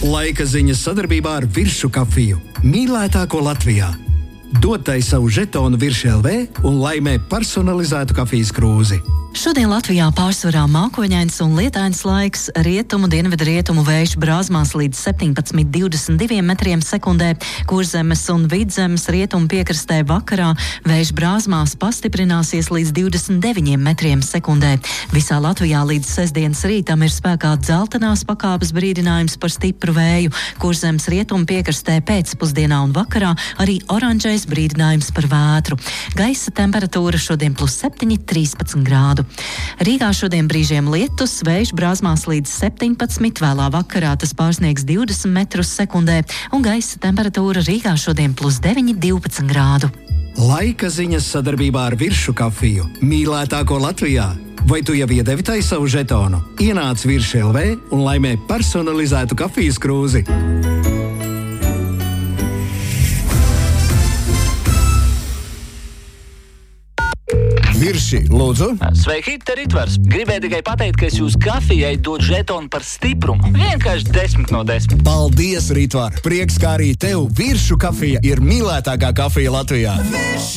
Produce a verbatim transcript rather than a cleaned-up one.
Laika ziņas sadarbībā ar Viršu kafiju. Mīlētāko Latvijā. Dod tai savu žetonu Virši L V un laimē personalizētu kafijas krūzi. Šodien Latvijā pārsvarā mākoņains un lietains laiks, rietumu, dienvidu rietumu vējš brāzmās līdz septiņpadsmit līdz divdesmit diviem metriem sekundē, Kurzemes un Vidzemes rietumu piekrastē vakarā vējš brāzmās pastiprināsies līdz divdesmit deviņiem metriem sekundē. Visā Latvijā līdz sestdienas rītam ir spēkā dzeltenās pakāpes brīdinājums par stipru vēju, Kurzemes rietumu piekrastē pēcpusdienā un vakarā arī oranžais brīdinājums par vētru. Gaisa temperatūra šodien plus septiņi, trīspadsmit grādu. Rīgā šodien brīžiem lietus, vējš brāzmās līdz septiņpadsmit, vēlā vakarā tas pārsniegs divdesmit metrus sekundē un gaisa temperatūra Rīgā šodien plus deviņi, divpadsmit grādu. Laika ziņas sadarbībā ar Viršu kafiju. Mīlētāko Latvijā. Vai tu jau iedevi tai savu žetonu? Ienāc Virši L V un laimē personalizētu kafijas krūzi. Virši, lūdzu. Sveiki, te Ritvars. Gribēju tikai pateikt, ka es jūs kafijai dodu žetonu par stiprumu. Vienkārši desmit no desmit. Paldies, Ritvar. Prieks, kā arī tev Viršu kafija ir mīlētākā kafija Latvijā.